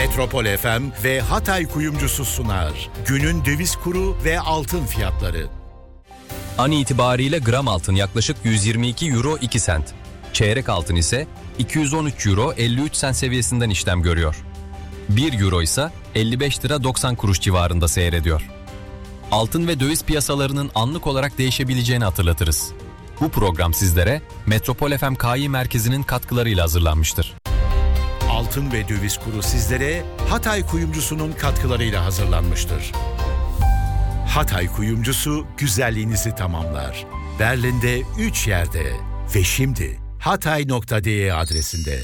Metropol FM ve Hatay Kuyumcusu sunar. Günün döviz kuru ve altın fiyatları. An itibariyle gram altın yaklaşık 122 euro 2 sent. Çeyrek altın ise 213 euro 53 sent seviyesinden işlem görüyor. 1 euro ise 55 lira 90 kuruş civarında seyrediyor. Altın ve döviz piyasalarının anlık olarak değişebileceğini hatırlatırız. Bu program sizlere Metropol FM Kİ Merkezi'nin katkılarıyla hazırlanmıştır. Altın ve döviz kuru sizlere Hatay Kuyumcusu'nun katkılarıyla hazırlanmıştır. Hatay Kuyumcusu güzelliğinizi tamamlar. Berlin'de 3 yerde ve şimdi hatay.de adresinde.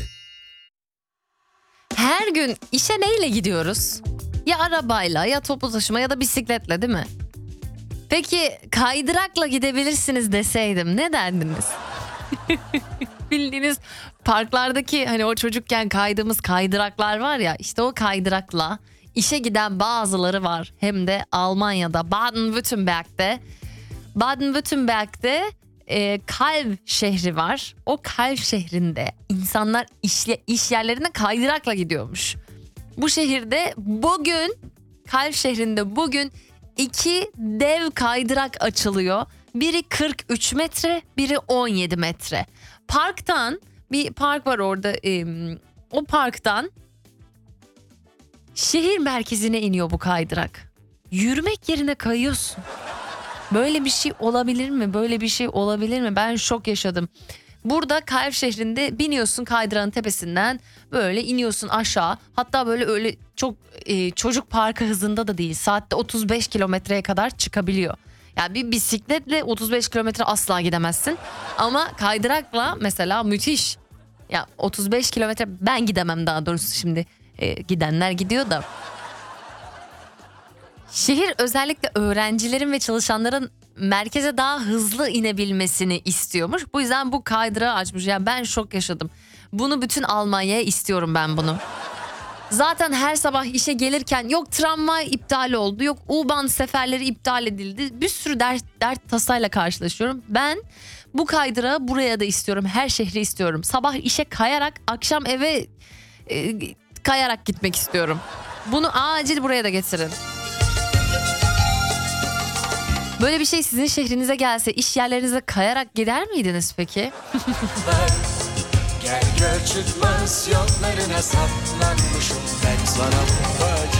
Her gün işe neyle gidiyoruz? Ya arabayla, ya toplu taşıma ya da bisikletle, değil mi? Peki kaydırakla gidebilirsiniz deseydim ne derdiniz? Bildiğiniz parklardaki hani o çocukken kaydığımız kaydıraklar var ya, işte o kaydırakla işe giden bazıları var. Hem de Almanya'da Baden-Württemberg'de. Baden-Württemberg'de Kalv şehri var. O Kalv şehrinde insanlar iş yerlerine kaydırakla gidiyormuş. Bu şehirde bugün, Kalv şehrinde bugün 2 dev kaydırak açılıyor. Biri 43 metre, biri 17 metre. Parktan, bir park var orada, o parktan şehir merkezine iniyor bu kaydırak. Yürümek yerine kayıyorsun. Böyle bir şey olabilir mi? Böyle bir şey olabilir mi? Ben şok yaşadım. Burada Kalv şehrinde biniyorsun kaydırağın tepesinden, böyle iniyorsun aşağı. Hatta böyle öyle çok çocuk parkı hızında da değil. Saatte 35 kilometreye kadar çıkabiliyor. Yani bir bisikletle 35 kilometre asla gidemezsin. Ama kaydırakla mesela müthiş. Ya 35 kilometre ben gidemem, daha doğrusu şimdi gidenler gidiyor da. Şehir özellikle öğrencilerin ve çalışanların merkeze daha hızlı inebilmesini istiyormuş. Bu yüzden bu kaydırağı açmış. Yani ben şok yaşadım. Bunu bütün Almanya'ya istiyorum ben bunu. Zaten her sabah işe gelirken yok tramvay iptal oldu, yok U-Bahn seferleri iptal edildi. Bir sürü dert tasayla karşılaşıyorum. Ben bu kaydırağı buraya da istiyorum. Her şehri istiyorum. Sabah işe kayarak, akşam eve kayarak gitmek istiyorum. Bunu acil buraya da getirin. Böyle bir şey sizin şehrinize gelse iş yerlerinize kayarak gider miydiniz peki? Gel gör çıkmaz yollarına saplanmışım ben sana muhtacım.